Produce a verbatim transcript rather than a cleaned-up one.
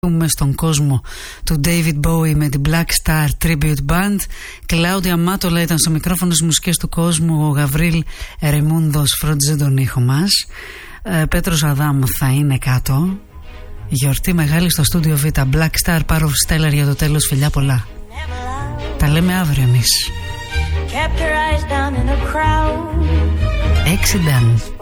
στον κόσμο του David Bowie με την Black Star Tribute Band. Κλάουδια Μάτολα ήταν στο μικρόφωνο στις μουσικές του κόσμου. Ο Γαβρίλ Ρεμούντος φρόντιζε τον ήχο μας. ε, Πέτρος Αδάμ θα είναι κάτω. Γιορτή μεγάλη στο στούντιο Β. Black Star, Power of Stellar για το τέλος. Φιλιά πολλά. Τα λέμε αύριο εμείς. Accident.